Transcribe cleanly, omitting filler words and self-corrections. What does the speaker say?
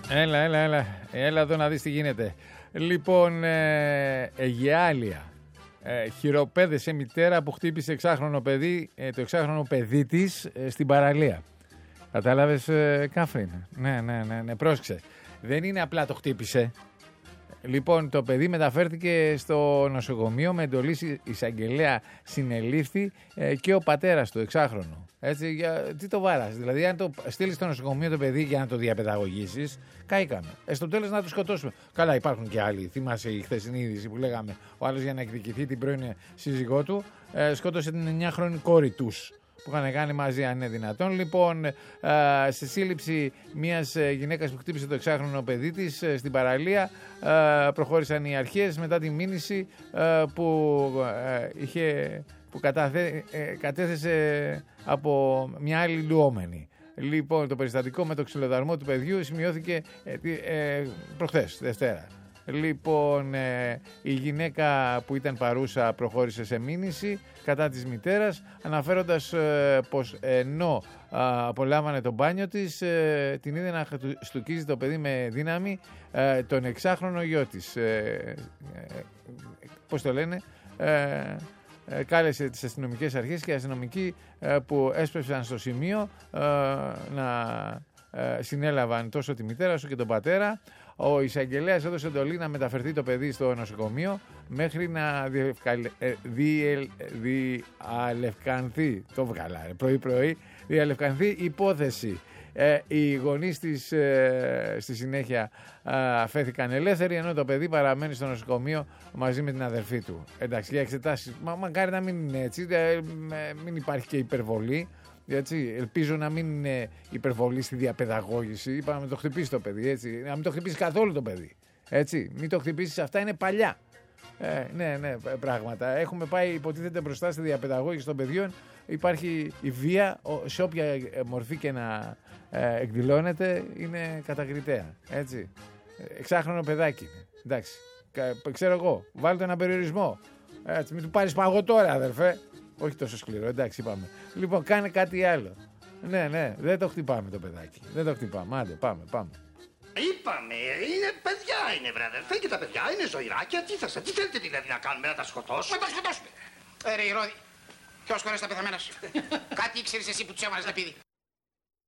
Έλα εδώ να δεις τι γίνεται. Λοιπόν, Αιγαιάλεια. Χειροπέδεσε μητέρα που χτύπησε εξάχρονο παιδί, το εξάχρονο παιδί της στην παραλία. Κατάλαβες, Κάφριν? Ναι, πρόσεξε. Δεν είναι απλά το χτύπησε. Λοιπόν, το παιδί μεταφέρθηκε στο νοσοκομείο με εντολή εισαγγελέα, συνελήφθη και ο πατέρας του, εξάχρονο. Έτσι, τι το βάρας? Δηλαδή, αν το στείλεις στο νοσοκομείο το παιδί για να το διαπαιδαγωγήσεις, κάηκαμε. Στο τέλος να το σκοτώσουμε. Καλά, υπάρχουν και άλλοι. Θυμάσαι η χθεσινή είδηση που λέγαμε: ο άλλος για να εκδικηθεί την πρώην σύζυγό του, σκότωσε την 9χρονη κόρη τους, που είχαν κάνει μαζί, αν είναι δυνατόν. Λοιπόν, στη σύλληψη μιας γυναίκας που χτύπησε το εξάχρονο παιδί της στην παραλία, προχώρησαν οι αρχές μετά τη μήνυση που κατέθεσε από μια άλλη λουόμενη. Λοιπόν, το περιστατικό με το ξυλοδαρμό του παιδιού σημειώθηκε προχθές, Δευτέρα. Λοιπόν, η γυναίκα που ήταν παρούσα προχώρησε σε μήνυση κατά της μητέρας, αναφέροντας πως ενώ απολάμβανε το μπάνιο της, την είδε να στουκίζει το παιδί με δύναμη τον εξάχρονο γιο της. Πώς το λένε? Κάλεσε τις αστυνομικές αρχές και οι αστυνομικοί που έσπευσαν στο σημείο να συνέλαβαν τόσο τη μητέρα όσο και τον πατέρα. Ο εισαγγελέας έδωσε εντολή να μεταφερθεί το παιδί στο νοσοκομείο μέχρι να διαλευκανθεί. Το βγάλα πρωί-πρωί. Διαλευκανθεί υπόθεση. Οι γονείς της στη συνέχεια αφέθηκαν ελεύθεροι, ενώ το παιδί παραμένει στο νοσοκομείο μαζί με την αδερφή του. Εντάξει, για εξετάσεις. Μακάρι να μην είναι έτσι, μην υπάρχει και υπερβολή. Έτσι, ελπίζω να μην είναι υπερβολή στη διαπαιδαγώγηση. Είπαμε να το χτυπήσει το παιδί, έτσι. Να μην το χτυπήσει καθόλου το παιδί. Έτσι, μην το χτυπήσει, αυτά είναι παλιά. Ναι, πράγματα. Έχουμε πάει, υποτίθεται, μπροστά στη διαπαιδαγώγηση των παιδιών. Υπάρχει η βία, σε όποια μορφή και να εκδηλώνεται, είναι κατακριτέα. Έτσι. Εξάχρονο παιδάκι είναι. Εντάξει. Ξέρω εγώ, βάλτε ένα περιορισμό. Έτσι, μην του πάρεις παγό τώρα, αδερφέ. Όχι τόσο σκληρό, εντάξει, είπαμε. Λοιπόν, κάνε κάτι άλλο. Ναι, δεν το χτυπάμε το παιδάκι. Δεν το χτυπάμε. Άντε, πάμε. Είπαμε, είναι παιδιά είναι, βράδερφε, και τα παιδιά είναι ζωηράκια. Τι θέλετε δηλαδή να κάνουμε, να τα σκοτώσουμε? Να τα σκοτώσουμε. Ρε Ηρώδη, ποιος χωρές τα πεθαμένα σου? Κάτι ήξερες εσύ που τους έβαλες να πίδι?